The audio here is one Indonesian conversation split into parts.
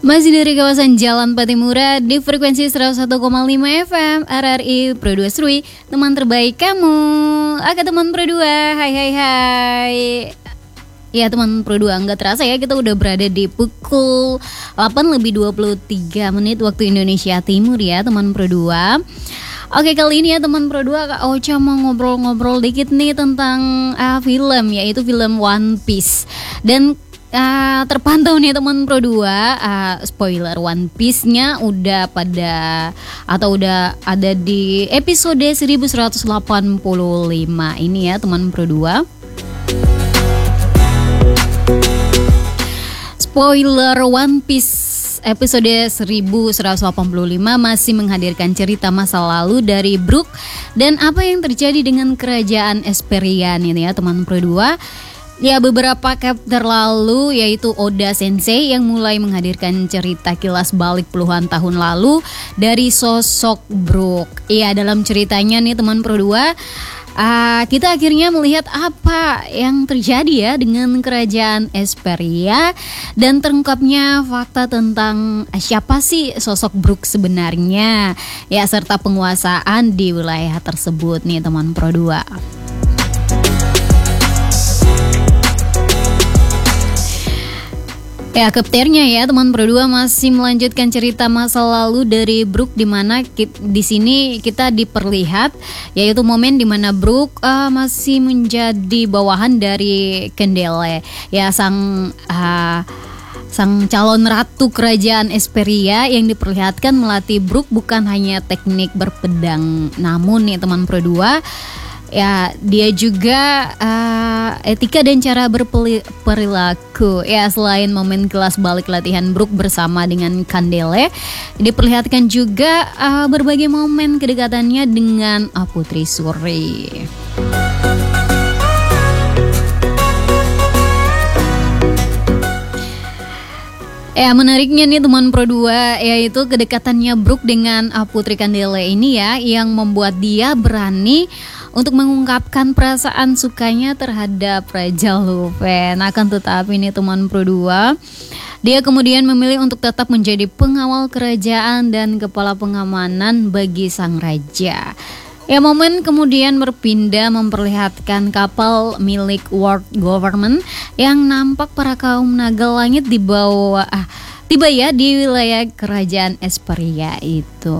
Masih dari kawasan Jalan Patimura di frekuensi 101,5 FM RRI Pro 2 Serui, teman terbaik kamu. Oke teman Pro 2, hai. Ya teman Pro 2, nggak terasa ya kita udah berada di pukul 8:23 waktu Indonesia Timur ya teman Pro 2. Oke, kali ini ya teman Pro 2, Kak Ocha mau ngobrol-ngobrol dikit nih tentang film, yaitu film One Piece. Dan terpantau nih teman Pro 2, spoiler, One Piece-nya udah ada di episode 1185 ini ya teman Pro 2. Spoiler, One Piece episode 1185 masih menghadirkan cerita masa lalu dari Brook dan apa yang terjadi dengan kerajaan Esperian ini ya teman Pro 2. Ya, beberapa chapter lalu yaitu Oda Sensei yang mulai menghadirkan cerita kilas balik puluhan tahun lalu dari sosok Brook. Ya, dalam ceritanya nih teman Pro 2, kita akhirnya melihat apa yang terjadi ya dengan kerajaan Esperia dan terungkapnya fakta tentang siapa sih sosok Brook sebenarnya ya, serta penguasaan di wilayah tersebut nih teman Pro 2. Ya, chapternya ya teman Pro 2 masih melanjutkan cerita masa lalu dari Brook, di mana di sini kita diperlihat yaitu momen di mana Brook masih menjadi bawahan dari Kendele ya, sang calon ratu kerajaan Esperia yang diperlihatkan melatih Brook bukan hanya teknik berpedang, namun nih teman Pro 2 ya dia juga etika dan cara berperilaku ya. Selain momen kelas balik latihan Brook bersama dengan Candele, diperlihatkan juga berbagai momen kedekatannya dengan Putri Suri. Ya, menariknya nih teman Pro 2 yaitu kedekatannya Brook dengan Putri Candele ini ya, yang membuat dia berani untuk mengungkapkan perasaan sukanya terhadap Raja Luffy. Akan tetapi nih teman Pro 2, dia kemudian memilih untuk tetap menjadi pengawal kerajaan dan kepala pengamanan bagi sang raja. Ya, momen kemudian berpindah memperlihatkan kapal milik World Government yang nampak para kaum naga langit tiba ya di wilayah kerajaan Esperia itu.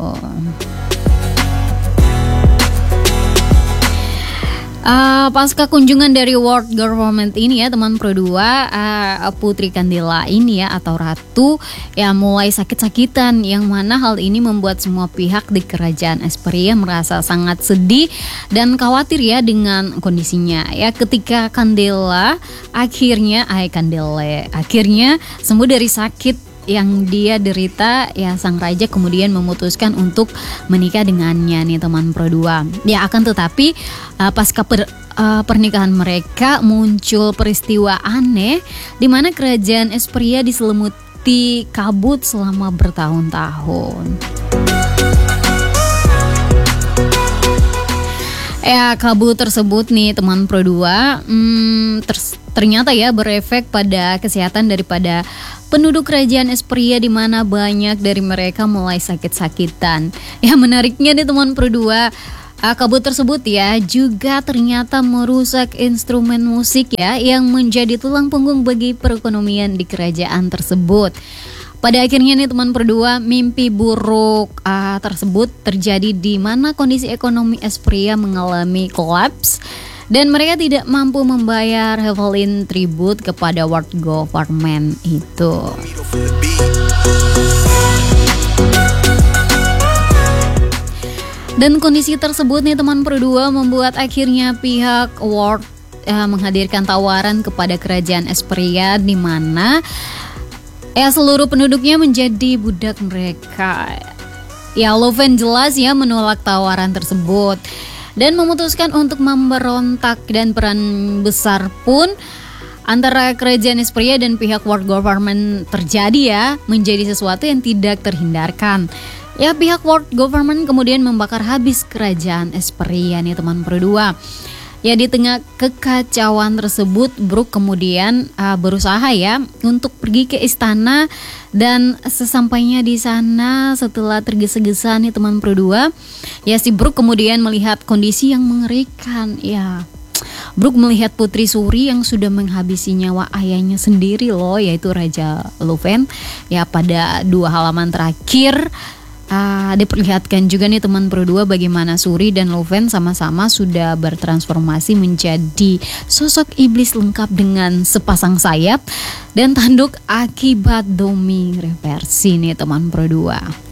Pasca kunjungan dari World Government ini ya teman Pro 2, Putri Candela ini ya atau Ratu ya mulai sakit-sakitan, yang mana hal ini membuat semua pihak di kerajaan Esperia merasa sangat sedih dan khawatir ya dengan kondisinya ya, ketika Candela akhirnya sembuh dari sakit yang dia derita ya, sang raja kemudian memutuskan untuk menikah dengannya nih teman Pro 2. Ya, akan tetapi pasca pernikahan mereka muncul peristiwa aneh di mana kerajaan Esperia diselimuti kabut selama bertahun-tahun. Ya, kabut tersebut nih teman Pro 2 ternyata ya berefek pada kesehatan daripada penduduk kerajaan Esperia, di mana banyak dari mereka mulai sakit-sakitan. Ya, menariknya nih teman Pro 2, kabut tersebut ya juga ternyata merusak instrumen musik ya yang menjadi tulang punggung bagi perekonomian di kerajaan tersebut. Pada akhirnya nih teman Pro 2, mimpi buruk tersebut terjadi di mana kondisi ekonomi Esperia mengalami kolaps dan mereka tidak mampu membayar Heavenly tribute kepada World Government itu. Dan kondisi tersebut nih teman Pro 2 membuat akhirnya pihak World menghadirkan tawaran kepada kerajaan Esperia, di mana seluruh penduduknya menjadi budak mereka. Ya, Luffy jelas ya menolak tawaran tersebut dan memutuskan untuk memberontak, dan peran besar pun antara kerajaan Esperia dan pihak World Government terjadi ya, menjadi sesuatu yang tidak terhindarkan. Ya, pihak World Government kemudian membakar habis kerajaan Esperia nih teman Pro 2. Ya, di tengah kekacauan tersebut, Brooke kemudian berusaha ya untuk pergi ke istana, dan sesampainya di sana setelah tergesa-gesa nih teman Pro 2, ya si Brooke kemudian melihat kondisi yang mengerikan. Ya, Brooke melihat Putri Suri yang sudah menghabisi nyawa ayahnya sendiri loh, yaitu Raja Louvain. Ya, pada 2 halaman terakhir diperlihatkan juga nih teman Pro 2 bagaimana Suri dan Louvain sama-sama sudah bertransformasi menjadi sosok iblis lengkap dengan sepasang sayap dan tanduk akibat Domi reversi nih teman Pro 2.